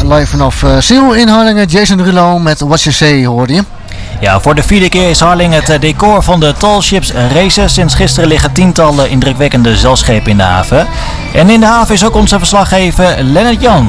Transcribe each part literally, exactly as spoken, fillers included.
live vanaf uh, Ziel in Harlingen. Jason Derulo met What You Say hoorde je. Ja, voor de vierde keer is Harlingen het decor van de Tall Ships Races. Sinds gisteren liggen tientallen indrukwekkende zeilschepen in de haven. En in de haven is ook onze verslaggever Lennart Jan.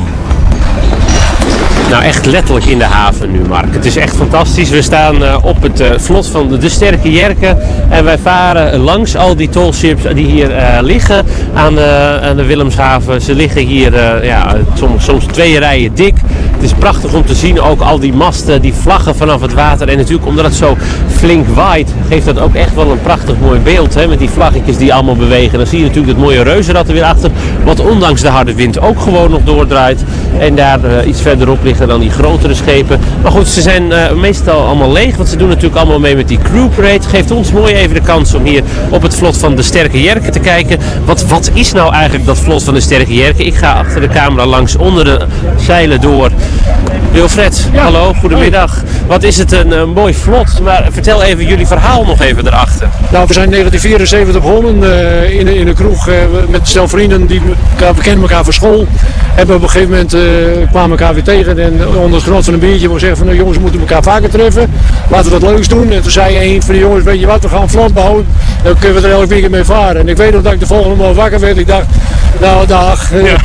Nou, echt letterlijk in de haven nu, Mark. Het is echt fantastisch. We staan uh, op het uh, vlot van de, de Sterke Jerke. En wij varen langs al die tallships die hier uh, liggen aan de, aan de Willemshaven. Ze liggen hier uh, ja, soms, soms twee rijen dik. Het is prachtig om te zien, ook al die masten, die vlaggen vanaf het water. En natuurlijk omdat het zo flink waait, geeft dat ook echt wel een prachtig mooi beeld. Hè, met die vlaggetjes die allemaal bewegen. Dan zie je natuurlijk het mooie reuzenrad er weer achter. Wat ondanks de harde wind ook gewoon nog doordraait. En daar uh, iets verderop liggen dan die grotere schepen. Maar goed, ze zijn uh, meestal allemaal leeg. Want ze doen natuurlijk allemaal mee met die crew parade. Geeft ons mooi even de kans om hier op het vlot van de Sterke Jerke te kijken. Wat, wat is nou eigenlijk dat vlot van de Sterke Jerke? Ik ga achter de camera langs onder de zeilen door. Wilfred, ja. Hallo, goedemiddag. Wat is het een, een mooi vlot. Maar vertel even jullie verhaal nog even erachter. Nou, we zijn in negentien vierenzeventig begonnen uh, in, in een kroeg uh, met een stel vrienden die elkaar, we kennen elkaar van school. En op een gegeven moment uh, kwamen we elkaar weer tegen en onder het genot van een biertje we zeggen van nou, jongens, we moeten elkaar vaker treffen. Laten we wat leuks doen. En toen zei een van de jongens, weet je wat, we gaan een vlot bouwen. Dan kunnen we er elke weekend mee varen. En ik weet nog dat ik de volgende morgen wakker werd. Ik dacht, nou dag, ja.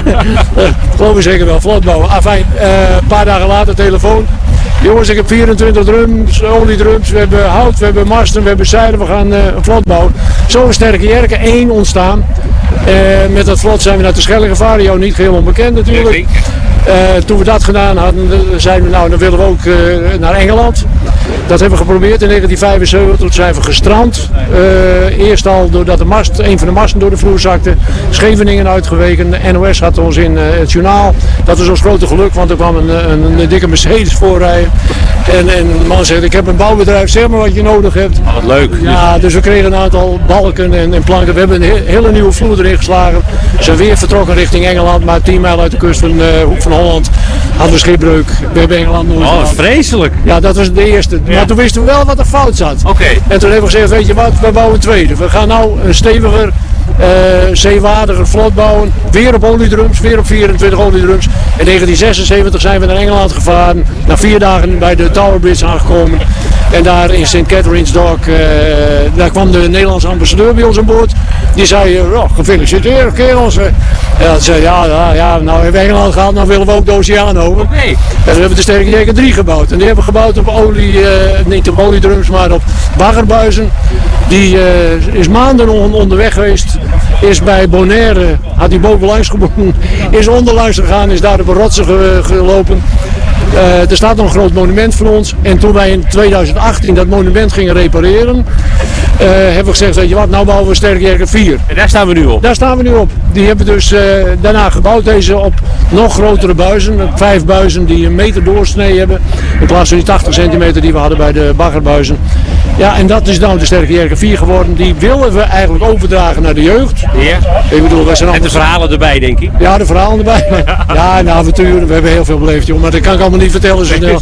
geloof ik zeker wel, vlot bouwen. Afijn, uh, een paar dagen later telefoon. Jongens, ik heb vierentwintig drums, oliedrums, we hebben hout, we hebben masten, we hebben zeilen, we gaan uh, een vlot bouwen. Zo een Sterke Jerke één ontstaan. Uh, met dat vlot zijn we naar de Schelling gevaren, jou niet geheel onbekend natuurlijk. Uh, toen we dat gedaan hadden, zijn we nou, dan willen we ook uh, naar Engeland. Dat hebben we geprobeerd in negentien vijfenzeventig, toen zijn we gestrand. Uh, eerst al doordat de mast, een van de masten door de vloer zakte. Scheveningen uitgeweken, de N O S had ons in uh, het journaal. Dat was ons grote geluk, want er kwam een, een, een dikke Mercedes voorrijden. En, en de man zegt, ik heb een bouwbedrijf, zeg maar wat je nodig hebt. Oh, wat leuk. Ja, dus we kregen een aantal balken en, en planken. We hebben een he hele nieuwe vloer erin geslagen. We zijn weer vertrokken richting Engeland, maar tien mijl uit de kust van uh, Hoek van Holland hadden we schipbreuk. We hebben Engeland nooit Oh, gehad. Vreselijk. Ja, dat was de eerste. Ja. Maar toen wisten we wel wat er fout zat. Oké. Okay. En toen hebben we gezegd, weet je wat, we bouwen een tweede. We gaan nou een steviger, uh, zeewaardiger vlot bouwen. Weer op oliedrums, weer op vierentwintig oliedrums. In negentien zesenzeventig zijn we naar Engeland gevaren. Na vier dagen bij de Tower Bridge aangekomen. En daar in Saint Catherine's Dock, uh, daar kwam de Nederlandse ambassadeur bij ons aan boord. Die zei, oh, gefeliciteerd kerels. En dat zei, ja, ja, ja, nou hebben we Engeland gehad, nou willen we ook de oceaan over. Okay. En toen hebben we de Sterke Jerke drie gebouwd. En die hebben we gebouwd op olie, uh, niet op oliedrums, maar op baggerbuizen. Die uh, is maanden on onderweg geweest. Is bij Bonaire, had die boven langs gebonden. Is onderlangs gegaan, is daar op een rotsen ge gelopen. Uh, er staat nog een groot monument voor ons. En toen wij in tweeduizend achttien dat monument gingen repareren, uh, hebben we gezegd, weet je wat, nou bouwen we Sterke Jerke vier. En daar staan we nu op? Daar staan we nu op. Die hebben we dus uh, daarna gebouwd, deze op nog grotere buizen. Vijf buizen die een meter doorsnee hebben. In plaats van die tachtig centimeter die we hadden bij de baggerbuizen. Ja, en dat is nou de Sterke Jerke vier geworden. Die willen we eigenlijk overdragen naar de jeugd. Ja. Ik bedoel, wij zijn en de verhalen erbij, denk ik. Ja, de verhalen erbij. Ja, en avonturen. We hebben heel veel beleefd, joh. Maar dat kan ik allemaal niet vertellen zo snel.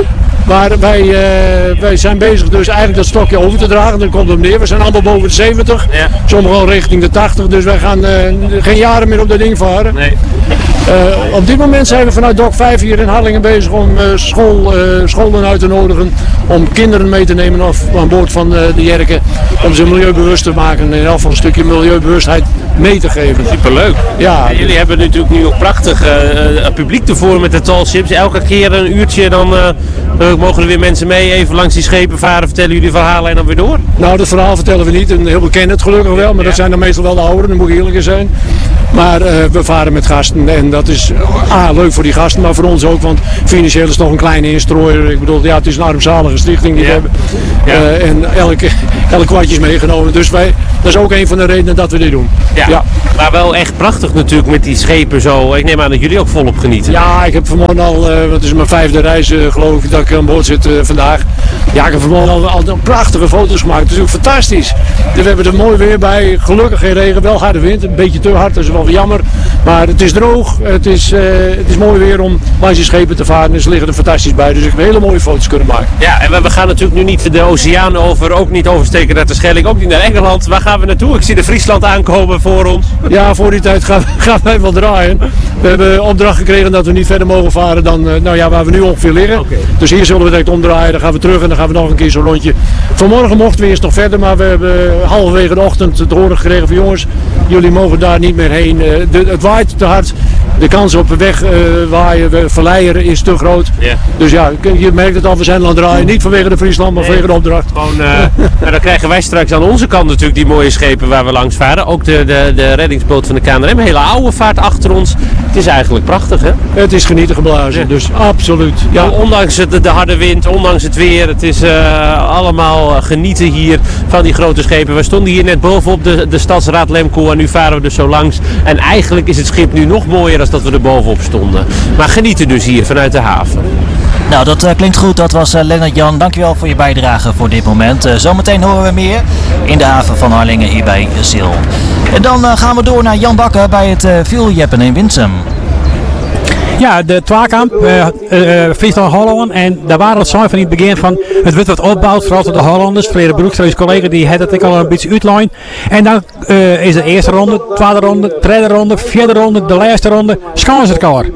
Maar wij, uh, wij zijn bezig dus eigenlijk dat stokje over te dragen. Dan komt het neer. We zijn allemaal boven de zeventig. Ja. Sommigen al richting de tachtig. Dus wij gaan uh, geen jaren meer op dat ding varen. Nee. Uh, op dit moment zijn we vanuit Dock vijf hier in Harlingen bezig om uh, school, uh, scholen uit te nodigen. Om kinderen mee te nemen of aan boord van uh, de Jerke. Om ze milieubewust te maken. En in ieder geval een stukje milieubewustheid mee te geven. Superleuk. Ja, en jullie hebben natuurlijk nu ook prachtig uh, publiek ervoor met de tallships. Elke keer een uurtje dan uh, mogen er weer mensen mee. Even langs die schepen varen, vertellen jullie verhalen en dan weer door. Nou, dat verhaal vertellen we niet. En heel bekend het gelukkig wel. Maar ja. Dat zijn dan meestal wel de ouderen. Dan moet ik eerlijk zijn. Maar uh, we varen met gasten en dat is A, leuk voor die gasten, maar voor ons ook, want financieel is het toch een kleine instrooier. Ik bedoel, ja, het is een armzalige stichting die ja. we hebben. Ja. Uh, en elke, elk kwartje is meegenomen. Dus wij, dat is ook een van de redenen dat we dit doen. Ja. Ja. Maar wel echt prachtig natuurlijk met die schepen zo. Ik neem aan dat jullie ook volop genieten. Ja, ik heb vanmorgen al, uh, wat is mijn vijfde reis uh, geloof ik, dat toevallig aan boord zit uh, vandaag. Ja, ik heb vanmorgen al, al prachtige foto's gemaakt. Het is ook fantastisch. We hebben er mooi weer bij. Gelukkig geen regen, wel harde wind. Een beetje te hard, dat is wel weer jammer. Maar het is droog. Het is, uh, het is mooi weer om langs die schepen te varen. En ze liggen er fantastisch bij. Dus ik heb hele mooie foto's kunnen maken. Ja, en we, we gaan natuurlijk nu niet de oceaan over. Ook niet oversteken naar de Schelling. Ook niet naar Engeland. Waar gaan we naartoe? Ik zie de Friesland aankomen voor ons. Ja, voor die tijd gaan, gaan wij wel draaien. We hebben opdracht gekregen dat we niet verder mogen varen dan uh, nou ja, waar we nu ongeveer liggen. Okay. Dus hier zullen we direct omdraaien. Dan gaan we terug en dan gaan we nog een keer zo'n rondje. Vanmorgen mochten we eerst nog verder, maar we hebben halverwege de ochtend te horen gekregen van jongens, jullie mogen daar niet meer heen. Uh, de, het waait te hard. De kans op weg uh, waaien, verleiden is te groot. Yeah. Dus ja, je merkt het al, we zijn aan het draaien. Niet vanwege de Friesland, maar nee, vanwege de opdracht. Gewoon, uh, nou, dan krijgen wij straks aan onze kant natuurlijk die mooie schepen waar we langs varen. Ook de, de, de reddingsboot van de K N R M. Hele oude vaart achter ons. Het is eigenlijk prachtig, hè? Het is genieten geblazen, ja. Dus absoluut. Ja, ondanks het, de harde wind, ondanks het weer. Het is uh, allemaal genieten hier van die grote schepen. We stonden hier net bovenop de, de stadsraad Lemco en nu varen we dus zo langs. En eigenlijk is het schip nu nog mooier dan dat we er bovenop stonden. Maar genieten dus hier vanuit de haven. Nou, dat uh, klinkt goed. Dat was uh, Lennart Jan. Dankjewel voor je bijdrage voor dit moment. Uh, zometeen horen we meer in de haven van Harlingen hier bij Sil. En dan uh, gaan we door naar Jan Bakker bij het uh, Vieljeppen in Winsum. Ja, de Twakamp, uh, uh, Friesland Holland. En daar waren het zo van in het begin van het wordt wat opbouwd, vooral door de Hollanders. Frederik Broekstra, collega, die had het al een beetje uitlijn. En dan uh, is de eerste ronde, tweede ronde, derde ronde, vierde ronde, de laatste ronde. Schaans het klaar.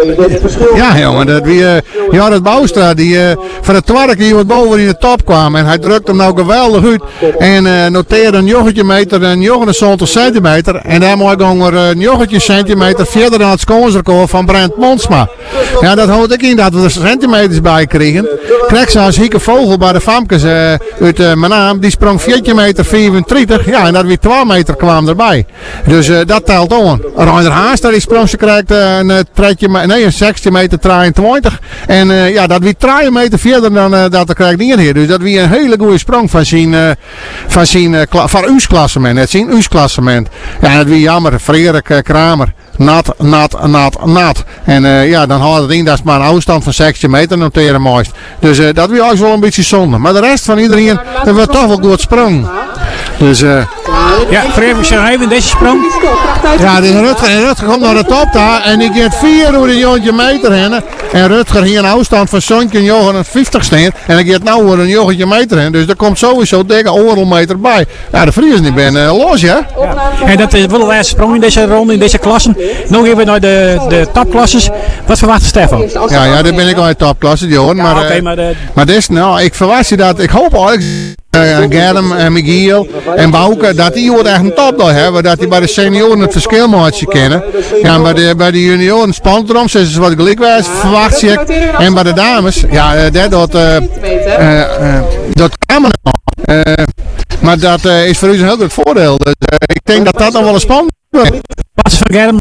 Ja, jongen, dat wie uh, Jarret Boustra, die uh, van de tweede keer wat boven in de top kwam. En hij drukte hem nou geweldig uit. En uh, noteerde een joggetje meter, een negenenzeventig centimeter. En daar moet ik gewoon een joggetje centimeter verder dan het schansrecord van Brent Mons. Ja, dat houdt ik in dat we er centimeters bij kregen. Kreeg ze als hieke vogel bij de Famkes uh, uit uh, mijn naam. Die sprong vier meter vierentwintig. Ja, en dat weer twee meter kwam erbij. Dus uh, dat telt aan. Reiner Haast, die sprong ze krijgt uh, een, tretje, nee, een zestien meter drieëntwintig. En uh, ja, dat weer drie meter verder dan uh, dat krijgt niet hier. Dus dat weer een hele goede sprong van zijn, uh, van zijn uh, van uw klassement. Het zijn uw klassement. Ja, dat weer jammer. Frederik uh, Kramer. Nat, nat, nat, nat. En uh, ja, dan houdt het in, dat is maar een afstand van zestien meter noteren mooist. Dus uh, dat wil eigenlijk wel een beetje zonde. Maar de rest van iedereen, dat wordt toch wel goed sprong. Dus uh, ja, Frederik, zeg even deze sprong. Ja, de Rutger, en Rutger komt naar de top daar en die gaat vier door een jongetje meter heen. En Rutger hier een afstand van zo'n negenenvijftig steen. En ik gaat nou weer een jongetje meter heen. Dus er komt sowieso dikke oorlogmeter bij. Ja, de Friesen die ben uh, los, ja. Ja. En dat is wel de laatste sprong in deze ronde, in deze klassen. Nog even naar de, de topklasses. Wat verwacht Stefan? Ja, ja, daar ben ik al in topklasse, Johan. Maar, ja, okay, maar, de... maar dit, nou, ik verwacht je dat, ik hoop eigenlijk uh, Germ en Michiel en Bouke, dat die wordt echt een topdag hebben, dat die bij de senioren het verschil moet kennen. Ja, bij de, bij de junioren spant erom, ze is wat gelijk was, verwacht je. En bij de dames, ja, uh, dat dat, uh, uh, uh, dat kan maar uh, maar dat uh, is voor u een heel groot voordeel. Dus uh, ik denk dat dat nog wel een spannend is. Wat is van Germ?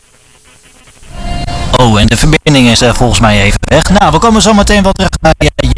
Oh, en de verbinding is uh, volgens mij even weg. Nou, we komen zo meteen wel terug bij uh,